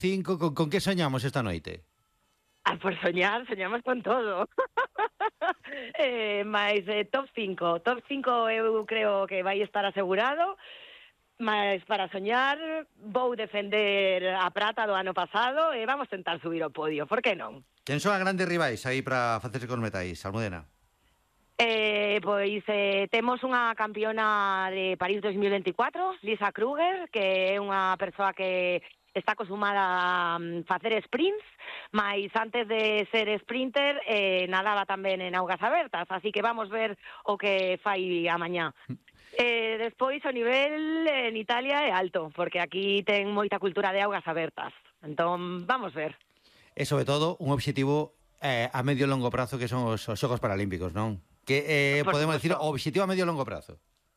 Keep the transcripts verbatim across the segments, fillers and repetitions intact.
cinco, con, con que soñamos esta noite? Ah, por soñar, soñamos con todo. eh, mais eh, top cinco. Top cinco eu creo que vai estar asegurado. Mas para soñar vou defender a prata do ano pasado e vamos tentar subir ao podio, por que non? Quen son as grandes rivais aí para facerse con os metais, Almudena? Eh, pois eh, temos unha campeona de París dos mil veinticuatro, Lisa Kruger, que é unha persoa que está acostumada a facer sprints, mas antes de ser sprinter eh, nadaba tamén en augas abertas, así que vamos ver o que fai a mañá. Eh, despois o nivel en Italia é alto, porque aquí ten moita cultura de augas abertas. Entón, vamos ver. E sobre todo, un obxectivo eh, a medio e longo prazo que son os, os Xogos Paralímpicos, non? Que eh, podemos decir, o obxectivo a medio e longo prazo.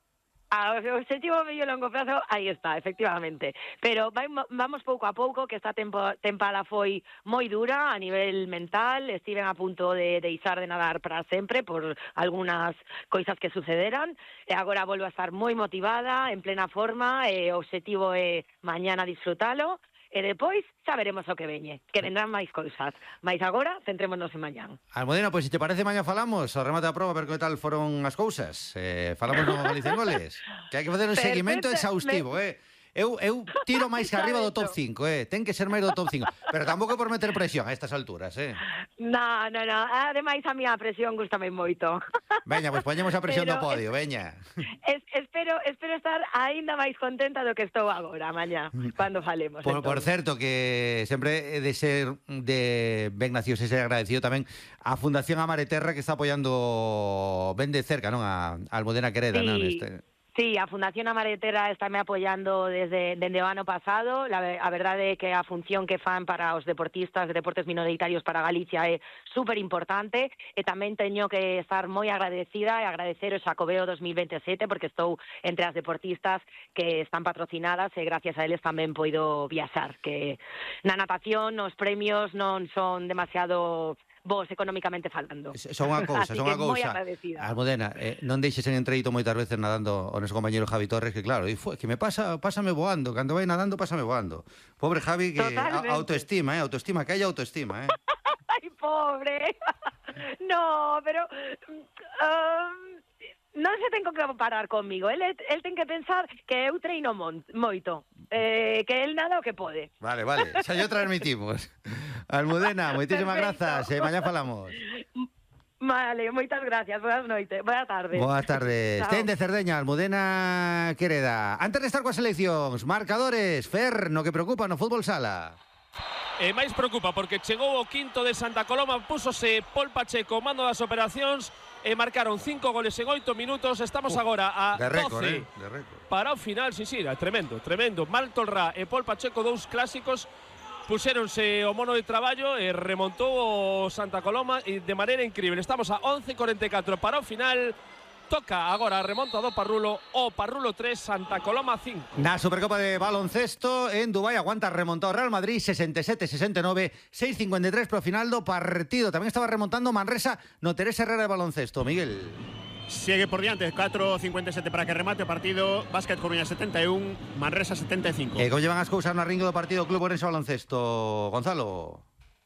A, o objetivo a medio e longo prazo, aí está, efectivamente. Pero vai, vamos pouco a pouco, que esta tempo, tempada foi moi dura a nivel mental, estiven a punto de deixar de nadar para sempre por algunhas coisas que sucederan, e agora volvo a estar moi motivada, en plena forma, e o objetivo é mañana disfrutalo, e depois xa veremos o que veñe, que vendrán máis cousas. Mais agora, centrémonos en mañán. Almudena, pois se te parece, mañá falamos, ao remate da proba, ver que tal foron as cousas. Eh, falamos no Galicia en Goles, que hai que facer un seguimento exhaustivo, eh. Eu, eu tiro máis que arriba do top cinco, eh. Ten que ser máis do top cinco. Pero tampouco por meter presión a estas alturas, eh. No, no, no. Ademais, a miña presión gustame moito. Veña, pois poñemos a presión Pero do podio, veña. Es, espero, espero estar aínda máis contenta do que estou agora, mañá, cando falemos. Por, por certo, que sempre de ser de ben nacidos e ser agradecido tamén a Fundación Amare Terra, que está apoiando ben de cerca, non? A, a Almudena Quereda, sí. non? Este... Sí, a Fundación Amare Terra está me apoiando desde, desde o ano pasado. La, a verdade é que a función que fan para os deportistas de deportes minoritarios para Galicia é super importante, e tamén teño que estar moi agradecida e agradecer o Xacobeo dos mil veintisiete, porque estou entre as deportistas que están patrocinadas e gracias a eles tamén poido viaxar, que na natación os premios non son demasiado vos económicamente falando. Son unha cousa, son unha cousa. Almudena, eh, non deixes en entreito moitas veces nadando o noso compañeiro Javi Torres, que claro, e foi, que me pasa, pásame voando, cando vai nadando, pásame voando. Pobre Javi, que a, autoestima, eh, autoestima, que haya autoestima, eh. Ai, pobre. No, pero um, non se ten que comparar comigo. El, el ten que pensar que eu treino mon, moito. Eh, que el nada o que pode. Vale, vale, xa yo transmitimos. Almudena, moitísimas grazas, e eh, mañá falamos. Vale, moitas gracias, boas noites, boas tardes. Boas tardes. Ten de Cerdeña, Almudena Quereda. Antes de estar coas seleccións, marcadores, Fer, no que preocupa no fútbol sala. E máis preocupa porque chegou o quinto de Santa Coloma, púsose Pol Pacheco, mando das operacións, e marcaron cinco goles en oito minutos. Estamos uh, agora a de récord, doce eh, de récord. Para o final, sí, sí, tremendo, tremendo. Maltolrá e Pol Pacheco, dous clásicos, puxéronse o mono de traballo e remontou o Santa Coloma e de maneira increíble. Estamos a once cuarenta e catro para o final. Toca agora a remonta do Parrulo, o Parrulo tres, Santa Coloma cinco. Na Supercopa de baloncesto en Dubai aguanta remontado Real Madrid sesenta e sete sesenta e nove, seis cincuenta e tres pro final do partido. Tamén estaba remontando Manresa no Teresa Herrera de baloncesto, Miguel. Sigue por diante, catro cincuenta e sete para que remate o partido. Básquet Coruña setenta e un, Manresa setenta e cinco. E como llevan as cousas no ringo do partido Club Orense Baloncesto, Gonzalo?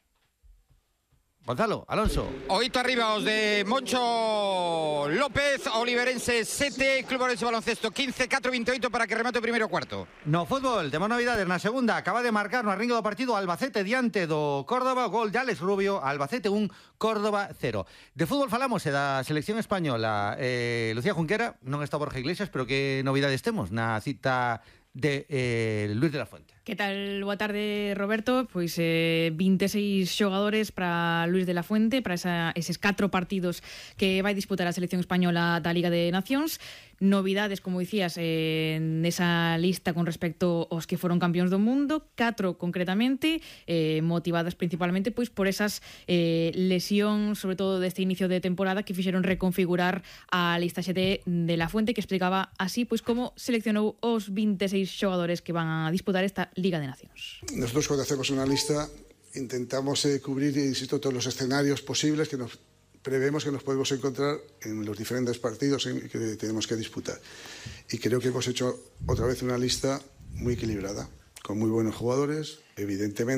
Gonzalo, Alonso. Oito arriba os de Moncho López, Oliverense sete, Club Orense Baloncesto quince, catro vinte e oito para que remate o primeiro cuarto. No fútbol, temos novidades na segunda. Acaba de marcar no arringo do partido Albacete diante do Córdoba, gol de Alex Rubio, Albacete un, Córdoba cero. De fútbol falamos e da selección española. eh, Lucía Junquera, non está Borja Iglesias, pero que novidades temos na cita de eh, Luis de la Fuente. Que tal? Boa tarde, Roberto. Pois eh, vinte e seis xogadores para Luis de la Fuente, para esa, eses catro partidos que vai disputar a selección española da Liga de Nacións. Novidades, como dicías, eh, nesa lista con respecto aos que foron campións do mundo, catro concretamente, eh, motivadas principalmente pois por esas eh, lesións, sobre todo deste inicio de temporada, que fixeron reconfigurar a lista X T de la Fuente, que explicaba así pois como seleccionou os vinte e seis xogadores que van a disputar esta Liga de Nacións. Nosotros, cuando hacemos una lista, intentamos eh, cubrir, insisto, todos los escenarios posibles que nos prevemos que nos podemos encontrar en los diferentes partidos en que tenemos que disputar. Y creo que hemos hecho otra vez una lista muy equilibrada, con muy buenos jugadores, evidentemente.